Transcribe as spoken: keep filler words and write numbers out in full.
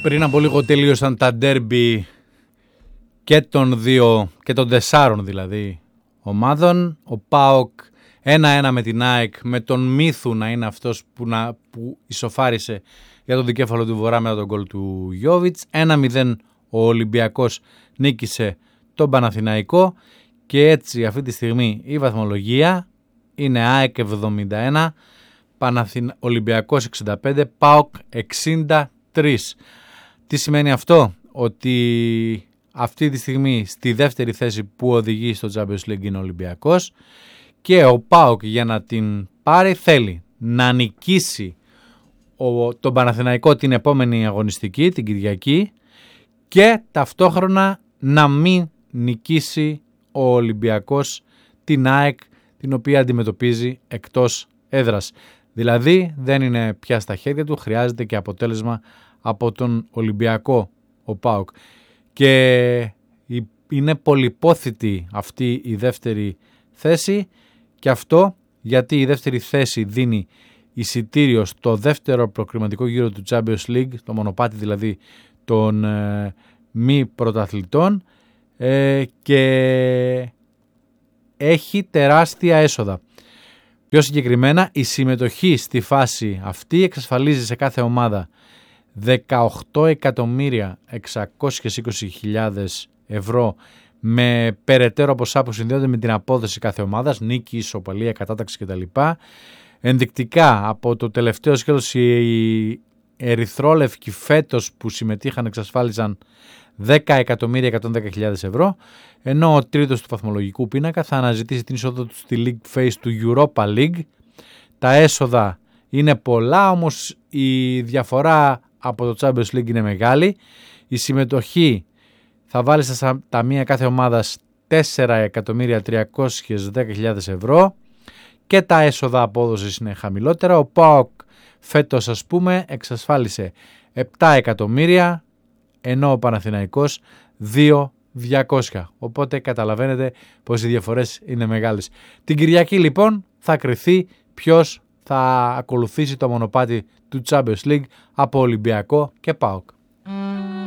Πριν από λίγο τελείωσαν τα ντέρμπι και των δύο και των τεσσάρων δηλαδή ομάδων. Ο ΠΑΟΚ ένα ένα με την ΑΕΚ, με τον Μύθου να είναι αυτός που, να, που ισοφάρισε για τον δικέφαλο του Βορρά μετά τον γκολ του Γιώβιτς. ένα μηδέν ο Ολυμπιακός νίκησε τον Παναθηναϊκό και έτσι αυτή τη στιγμή η βαθμολογία είναι ΑΕΚ εβδομήντα ένα, Παναθηνα... Ολυμπιακός εξήντα πέντε, ΠΑΟΚ εξήντα τρία. Τι σημαίνει αυτό? Ότι αυτή τη στιγμή στη δεύτερη θέση που οδηγεί στο Champions League είναι ο Ολυμπιακός και ο ΠΑΟΚ για να την πάρει θέλει να νικήσει ο, τον Παναθηναϊκό την επόμενη αγωνιστική, την Κυριακή, και ταυτόχρονα να μην νικήσει ο Ολυμπιακός την ΑΕΚ, την οποία αντιμετωπίζει εκτός έδρας. Δηλαδή δεν είναι πια στα χέρια του, χρειάζεται και αποτέλεσμα από τον Ολυμπιακό ο ΠΑΟΚ. Και είναι πολυπόθητη αυτή η δεύτερη θέση, και αυτό γιατί η δεύτερη θέση δίνει εισιτήριο στο δεύτερο προκριματικό γύρο του Champions League, το μονοπάτι δηλαδή των ε, μη πρωταθλητών, ε, και έχει τεράστια έσοδα. Πιο συγκεκριμένα, η συμμετοχή στη φάση αυτή εξασφαλίζει σε κάθε ομάδα δεκαοκτώ εκατομμύρια εξακόσιες είκοσι χιλιάδες ευρώ με περαιτέρω ποσά που συνδέονται με την απόδοση κάθε ομάδας, νίκη, ισοπαλία, κατάταξη κτλ. Ενδεικτικά από το τελευταίο σκέλος οι ερυθρόλευκοι φέτος που συμμετείχαν εξασφάλιζαν δέκα εκατομμύρια εκατόν δέκα χιλιάδες ευρώ, ενώ ο τρίτος του βαθμολογικού πίνακα θα αναζητήσει την είσοδο του στη League Phase του Europa League. Τα έσοδα είναι πολλά, όμως η διαφορά από το Champions League είναι μεγάλη. Η συμμετοχή θα βάλει στα ταμεία κάθε ομάδας τέσσερα εκατομμύρια τριακόσιες δέκα χιλιάδες ευρώ και τα έσοδα απόδοσης είναι χαμηλότερα. Ο ΠΑΟΚ φέτος, ας πούμε, εξασφάλισε επτά εκατομμύρια, ενώ ο Παναθηναϊκός δύο χιλιάδες διακόσια. Οπότε καταλαβαίνετε πως οι διαφορές είναι μεγάλες. Την Κυριακή λοιπόν θα κριθεί ποιος θα ακολουθήσει το μονοπάτι του Champions League από Ολυμπιακό και ΠΑΟΚ.